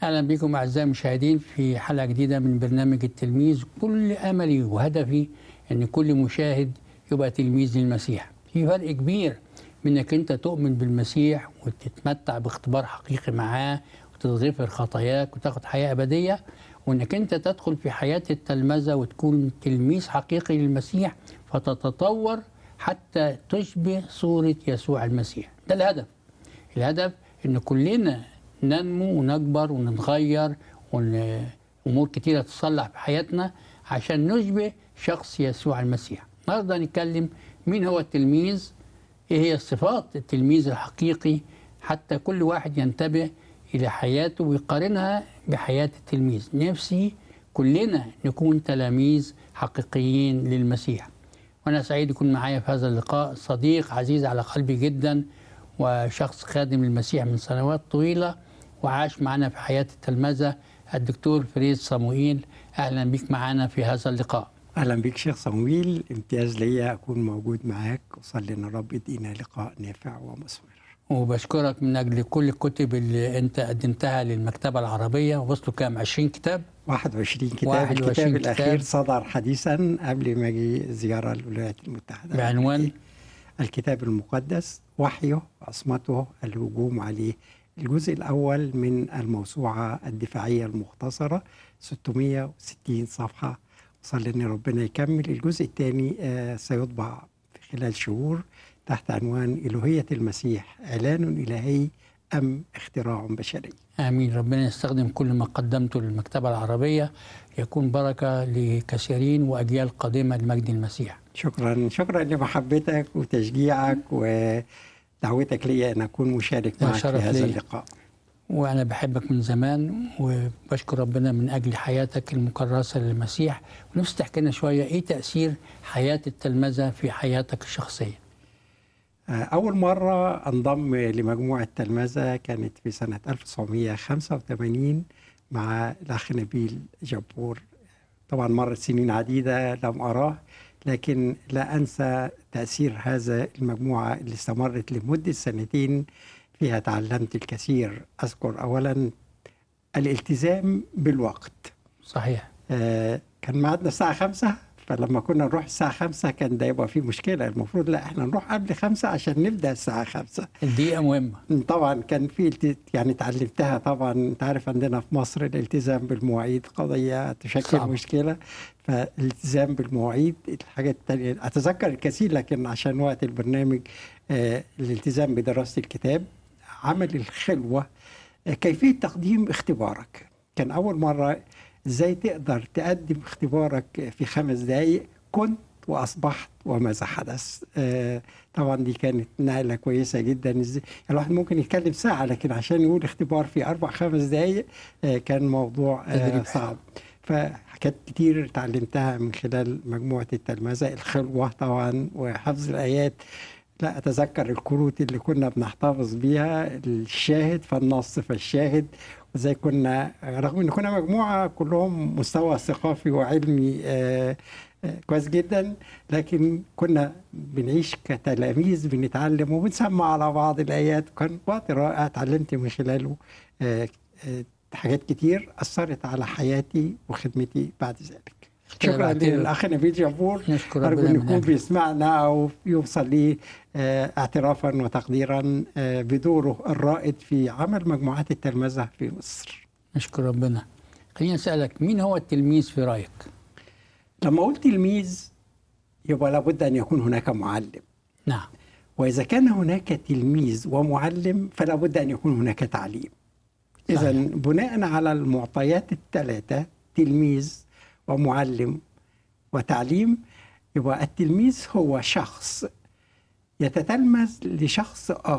أهلا بكم أعزائي المشاهدين في حلقة جديدة من برنامج التلميذ. كل أملي وهدفي أن كل مشاهد يبقى تلميذ للمسيح. في فرق كبير من أنك أنت تؤمن بالمسيح وتتمتع باختبار حقيقي معاه وتتغفر خطاياك وتاخد حياة أبدية، وأنك أنت تدخل في حياة التلمذة وتكون تلميذ حقيقي للمسيح فتتطور حتى تشبه صورة يسوع المسيح. ده الهدف أن كلنا ننمو ونكبر ونتغير وأمور كتيرة تصلح في حياتنا عشان نشبه شخص يسوع المسيح. النهارده نتكلم مين هو التلميذ، ايه هي صفات التلميذ الحقيقي، حتى كل واحد ينتبه إلى حياته ويقارنها بحياة التلميذ. نفسي كلنا نكون تلاميذ حقيقيين للمسيح. وأنا سعيد يكون معايا في هذا اللقاء صديق عزيز على قلبي جدا وشخص خادم للمسيح من سنوات طويلة وعاش معنا في حياة التلمذة، الدكتور فريد صموئيل. أهلا بك معنا في هذا اللقاء. أهلا بك شيخ صموئيل، امتياز ليا أكون موجود معاك، وصلي إن الرب يدينا لقاء نافع ومثمر. وبشكرك من أجل كل الكتب اللي أنت قدمتها للمكتبة العربية. وصلوا كام؟ 20 كتاب؟ 21 كتاب. 21 الكتاب الأخير صدر حديثا قبل ما أجي زيارة للولايات المتحدة بعنوان الكتاب المقدس، وحيه عصمته الهجوم عليه. الجزء الأول من الموسوعة الدفاعية المختصرة 660 صفحة. صلي إن ربنا يكمل. الجزء الثاني سيطبع في خلال شهور تحت عنوان إلهية المسيح، إعلان إلهي أم اختراع بشري. آمين. ربنا يستخدم كل ما قدمته للمكتبة العربية يكون بركة لكثيرين وأجيال قادمة لمجد المسيح. شكرا لمحبتك وتشجيعك ودعوتك لي أن أكون مشارك معك في هذا اللقاء. وأنا بحبك من زمان وبشكر ربنا من أجل حياتك المكرسة للمسيح. ونفسي تحكي لنا شوية إيه تأثير حياة التلمذة في حياتك الشخصية؟ أول مرة أنضم لمجموعة تلمذة كانت في سنة 1985 مع الأخ نبيل جبور. طبعا مرت سنين عديدة لم أراه، لكن لا أنسى تأثير هذا المجموعة اللي استمرت لمدة 2 فيها تعلمت الكثير. أذكر أولا الالتزام بالوقت. صحيح. كان ميعادنا الساعة 5، فلما كنا نروح الساعة 5 كان ده يبقى فيه مشكلة. المفروض لا، احنا نروح قبل 5 عشان نبدأ الساعة 5. الدقيقة مهمة. طبعا كان في يعني تعلمتها. طبعا انت عارف عندنا في مصر الالتزام بالمواعيد قضية تشكل صعب. مشكلة. فالالتزام بالمواعيد. الحاجة الثانية أتذكر الكثير، لكن عشان وقت البرنامج الالتزام بدراسة الكتاب، عمل الخلوة، كيفية تقديم اختبارك. كان أول مرة ازاي تقدر تقدم اختبارك في 5 دقايق. كنت واصبحت وماذا حدث. طبعا دي كانت نقله كويسه جدا. ازاي الواحد ممكن يتكلم ساعه، لكن عشان يقول اختبار في 4-5 دقايق كان موضوع صعب. فحاجات كتير تعلمتها من خلال مجموعه التلمذة. الخلوه طبعا وحفظ الايات. لا أتذكر الكروت اللي كنا بنحتفظ بيها، الشاهد فالنص فالشاهد. وزي كنا رغم ان كنا مجموعة كلهم مستوى ثقافي وعلمي كويس جدا، لكن كنا بنعيش كتلاميذ، بنتعلم وبنسمع على بعض الآيات. كان وقت رائع تعلمت من خلاله حاجات كتير أثرت على حياتي وخدمتي بعد ذلك. شكرا للأخ نبيل جبور. أرجو أن يكون بيسمعنا أو يوصل لي اعترافا وتقديرا بدوره الرائد في عمل مجموعات التلمذة في مصر. نشكر ربنا. خلينا نسألك، مين هو التلميذ في رأيك؟ لما قلت تلميذ يبقى لابد أن يكون هناك معلم. نعم. وإذا كان هناك تلميذ ومعلم فلا بد أن يكون هناك تعليم. إذا بناء على المعطيات ال3، تلميذ ومعلم وتعليم، يبقى التلميذ هو شخص يتتلمذ لشخص آخر.